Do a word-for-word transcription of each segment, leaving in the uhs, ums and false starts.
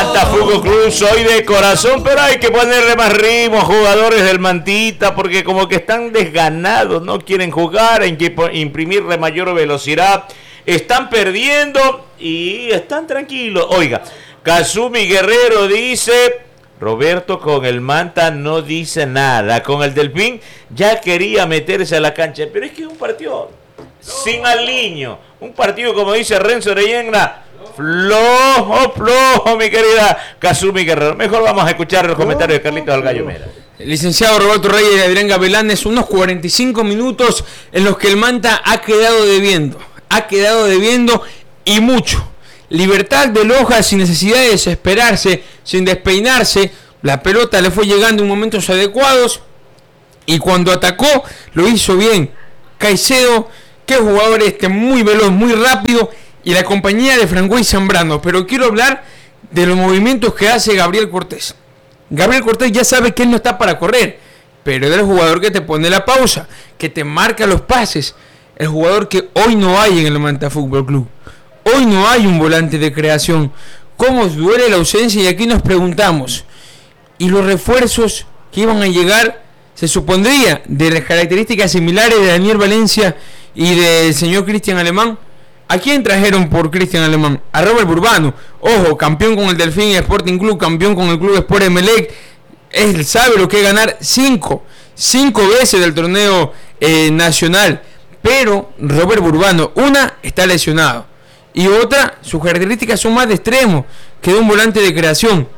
Manta Fútbol Club, soy de corazón, pero hay que ponerle más ritmo a jugadores del Mantita, porque como que están desganados, no quieren jugar, hay que imprimirle mayor velocidad, están perdiendo y están tranquilos. Oiga, Kazumi Guerrero dice, Roberto con el Manta no dice nada, con el Delfín ya quería meterse a la cancha, pero es que es un partido sin aliño, un partido como dice Renzo Orellana, flojo, flojo, mi querida Kazumi Guerrero. Mejor vamos a escuchar los comentarios de Carlitos del Gallo Mera. Licenciado Roberto Reyes y Adrián Gavilanes, unos cuarenta y cinco minutos en los que el Manta ha quedado debiendo, ha quedado debiendo y mucho. Libertad de Loja sin necesidad de desesperarse, sin despeinarse, la pelota le fue llegando en momentos adecuados y cuando atacó lo hizo bien. Caicedo, qué jugador este, muy veloz, muy rápido, y la compañía de Franco y Zambrano. Pero quiero hablar de los movimientos que hace Gabriel Cortés. Gabriel Cortés ya sabe que él no está para correr, pero es el jugador que te pone la pausa, que te marca los pases, el jugador que hoy no hay en el Manta Fútbol Club. Hoy no hay un volante de creación. ¿Cómo duele la ausencia? Y aquí nos preguntamos, ¿y los refuerzos que iban a llegar, se supondría, de las características similares de Daniel Valencia y del señor Cristian Alemán? ¿A quién trajeron por Cristian Alemán? A Robert Burbano. Ojo, campeón con el Delfín Sporting Club, campeón con el Club Sport Emelec. Él sabe lo que es ganar cinco, cinco veces del torneo eh, nacional. Pero Robert Burbano, una, está lesionado. Y otra, sus características son más de extremo que de un volante de creación.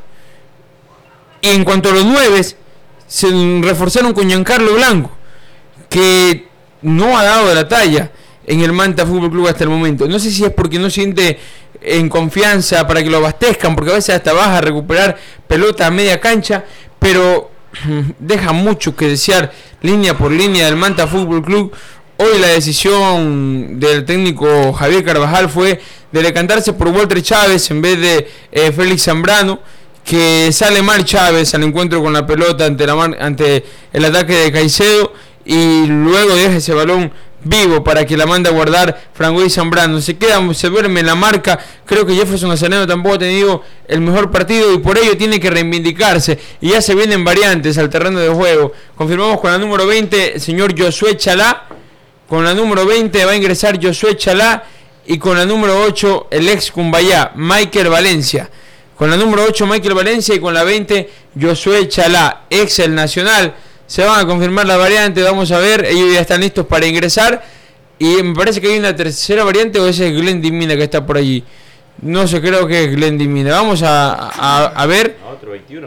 Y en cuanto a los nueves, se reforzaron con Giancarlo Blanco, que no ha dado de la talla en el Manta Fútbol Club hasta el momento. No sé si es porque no siente en confianza para que lo abastezcan, porque a veces hasta baja a recuperar pelota a media cancha, pero deja mucho que desear línea por línea del Manta Fútbol Club. Hoy la decisión del técnico Javier Carvajal fue de decantarse por Walter Chávez en vez de eh, Félix Zambrano, que sale mal Chávez al encuentro con la pelota ante, la mar, ante el ataque de Caicedo y luego deja ese balón vivo para que la manda a guardar Franco y Zambrano. Se queda, se duerme en la marca. Creo que Jefferson Azareno tampoco ha tenido el mejor partido y por ello tiene que reivindicarse. Y ya se vienen variantes al terreno de juego. Confirmamos con la número veinte, el señor Josué Chalá. Con la número veinte va a ingresar Josué Chalá. Y con la número ocho, el ex Cumbayá, Michael Valencia. Con la número ocho, Michael Valencia. Y con la veinte, Josué Chalá, ex el Nacional. Se van a confirmar la variante, vamos a ver, ellos ya están listos para ingresar. Y me parece que hay una tercera variante, o ese es Glenn Dimina que está por allí. No sé, creo que es Glenn Dimina. Vamos a, a, a ver. Otro veintiuno,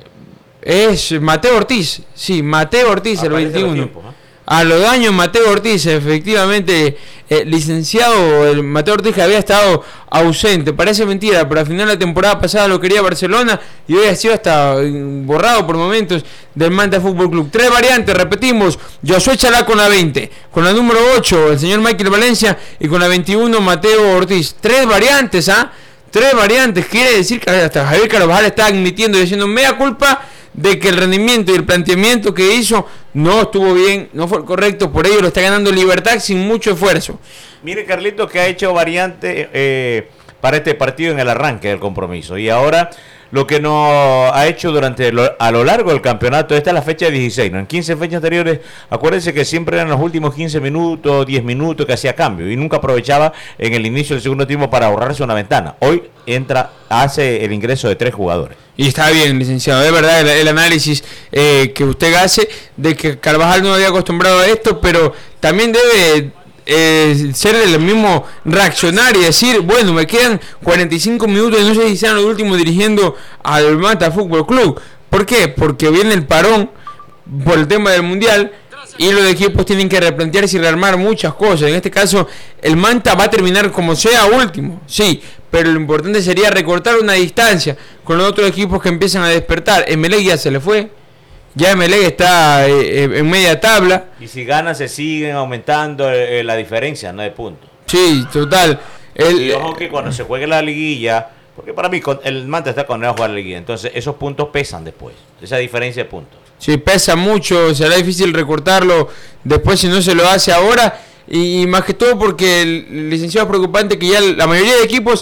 es Mateo Ortiz, sí, Mateo Ortiz, el veintiuno. Tiempos, ¿eh? A los daños Mateo Ortiz, efectivamente, eh, licenciado el Mateo Ortiz, que había estado ausente. Parece mentira, pero al final de la temporada pasada lo quería Barcelona y hoy ha sido hasta borrado por momentos del Manta Fútbol Club. Tres variantes, repetimos: Josué Chalá con la veinte, con la número ocho el señor Michael Valencia y con la veintiuno Mateo Ortiz. Tres variantes, ¿ah? ¿eh? Tres variantes, quiere decir que hasta Javier Carvajal está admitiendo y diciendo mea culpa de que el rendimiento y el planteamiento que hizo no estuvo bien, no fue correcto, por ello lo está ganando Libertad sin mucho esfuerzo. Mire, Carlitos, que ha hecho variante eh, para este partido en el arranque del compromiso, y ahora lo que no ha hecho durante lo, a lo largo del campeonato. Esta es la fecha dieciséis, ¿no? En quince fechas anteriores, acuérdense que siempre eran los últimos quince minutos, diez minutos que hacía cambio y nunca aprovechaba en el inicio del segundo tiempo para ahorrarse una ventana. Hoy entra, hace el ingreso de tres jugadores. Y está bien, licenciado, es verdad el, el análisis eh, que usted hace de que Carvajal no había acostumbrado a esto, pero también debe eh, ser el mismo reaccionar y decir, bueno, me quedan cuarenta y cinco minutos y no sé si sean los últimos dirigiendo al Manta Fútbol Club. ¿Por qué? Porque viene el parón por el tema del Mundial y los equipos tienen que replantearse y rearmar muchas cosas. En este caso, el Manta va a terminar como sea último, sí, pero lo importante sería recortar una distancia con los otros equipos que empiezan a despertar. Emelec ya se le fue, ya Emelec está eh, en media tabla. Y si gana se siguen aumentando eh, la diferencia, no de puntos. Sí, total. El, y ojo que cuando se juegue la liguilla, porque para mí el Manta está condenado a jugar la liguilla, entonces esos puntos pesan después, esa diferencia de puntos. Sí, pesa mucho, será difícil recortarlo después si no se lo hace ahora. Y, y más que todo porque el licenciado es preocupante que ya la mayoría de equipos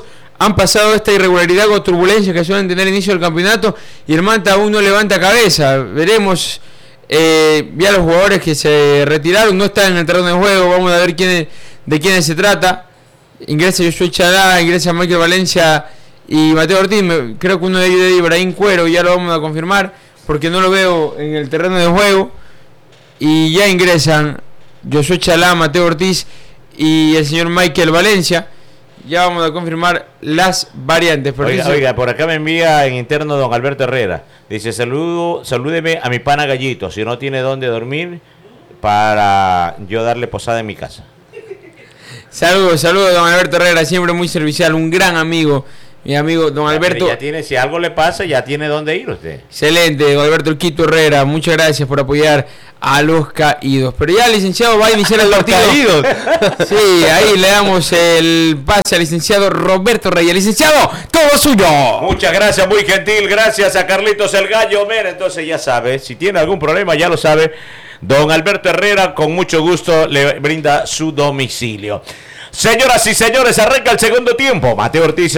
han pasado esta irregularidad con turbulencias que suelen tener inicio del campeonato y el Manta aún no levanta cabeza. Veremos, eh, ya los jugadores que se retiraron no están en el terreno de juego, vamos a ver quién, de quiénes se trata. Ingresa Josué Chalá, ingresa Michael Valencia y Mateo Ortiz. Me, creo que uno de ellos es Ibrahim Cuero, ya lo vamos a confirmar porque no lo veo en el terreno de juego. Y ya ingresan Josué Chalá, Mateo Ortiz y el señor Michael Valencia. Ya vamos a confirmar las variantes. Oiga, oiga, por acá me envía en interno don Alberto Herrera. Dice, saludo, salúdeme a mi pana Gallito, si no tiene dónde dormir, para yo darle posada en mi casa. Saludos, saludos don Alberto Herrera, siempre muy servicial, un gran amigo. Mi amigo don Alberto. Ya tiene, si algo le pasa, ya tiene dónde ir usted. Excelente, don Alberto El Quito Herrera, muchas gracias por apoyar a los caídos. Pero ya el licenciado va a iniciar el partido. Caídos. Sí, ahí le damos el pase al licenciado Roberto Reyes. Licenciado, todo suyo. Muchas gracias, muy gentil. Gracias a Carlitos el Gallo. Mira, entonces ya sabe, si tiene algún problema, ya lo sabe. Don Alberto Herrera, con mucho gusto, le brinda su domicilio. Señoras y señores, arranca el segundo tiempo. Mateo Ortiz